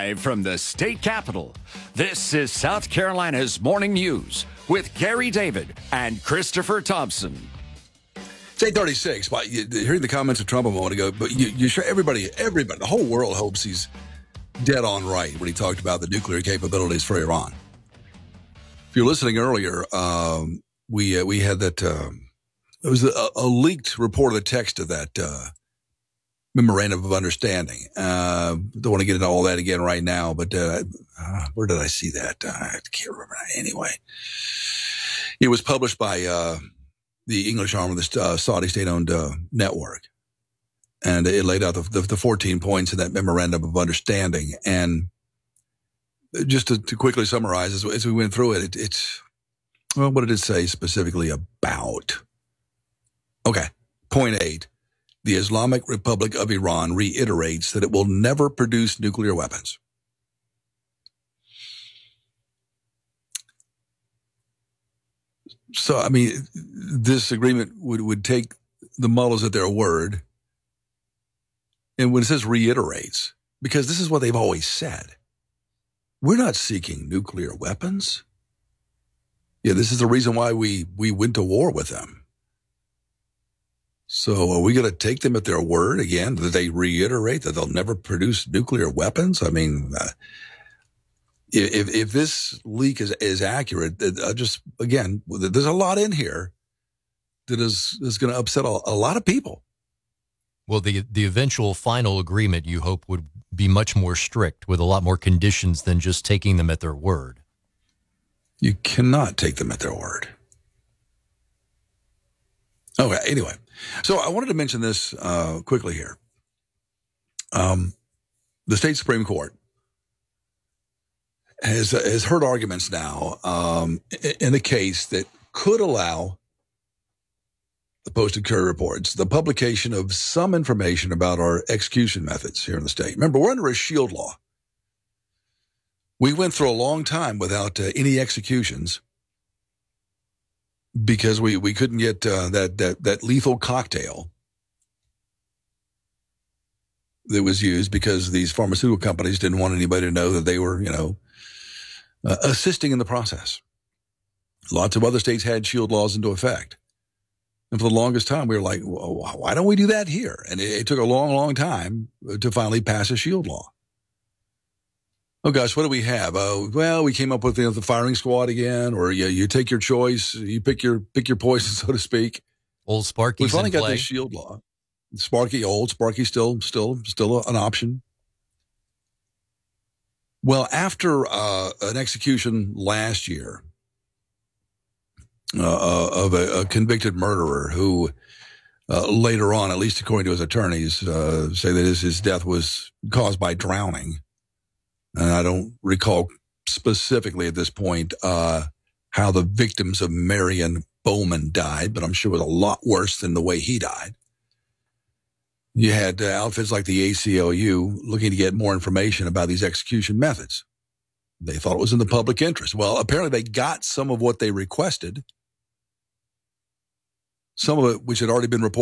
Live from the state capitol, this is South Carolina's Morning News with Gary David and Christopher Thompson. It's 8:36. Hearing the comments of Trump a moment ago, but you sure everybody, the whole world hopes he's dead on right when he talked about the nuclear capabilities for Iran. If you're listening earlier, we had that. It was a leaked report of the text of that memorandum of understanding. Don't want to get into all that again right now, but where did I see that? I can't remember. Anyway, it was published by the English arm of the Saudi state-owned network, and it laid out the 14 points in that memorandum of understanding. And just to quickly summarize, as we went through it, it's well, what did it say specifically about? Okay, point 8. The Islamic Republic of Iran reiterates that it will never produce nuclear weapons. So, I mean, this agreement would take the mullahs at their word. And when it says reiterates, because this is what they've always said. We're not seeking nuclear weapons. Yeah, this is the reason why we went to war with them. So are we going to take them at their word again, that they reiterate that they'll never produce nuclear weapons? I mean, if this leak is accurate, again, there's a lot in here that is going to upset a lot of people. Well, the eventual final agreement, you hope, would be much more strict with a lot more conditions than just taking them at their word. You cannot take them at their word. Okay, anyway. So I wanted to mention this quickly here. The state Supreme Court has heard arguments now in a case that could allow the Post and Courier reports the publication of some information about our execution methods here in the state. Remember, we're under a shield law. We went through a long time without any executions because we couldn't get that lethal cocktail that was used because these pharmaceutical companies didn't want anybody to know that they were, assisting in the process. Lots of other states had shield laws into effect. And for the longest time, we were like, well, why don't we do that here? And it took a long, long time to finally pass a shield law. Oh, gosh, what do we have? Well, we came up with the firing squad again, or you take your choice. You pick your poison, so to speak. Old Sparky's we finally in play. got this shield law. Sparky's still an option. Well, after an execution last year of a convicted murderer who later on, at least according to his attorneys, say that his death was caused by drowning. And I don't recall specifically at this point how the victims of Marion Bowman died, but I'm sure it was a lot worse than the way he died. You had outfits like the ACLU looking to get more information about these execution methods. They thought it was in the public interest. Well, apparently they got some of what they requested, some of it which had already been reported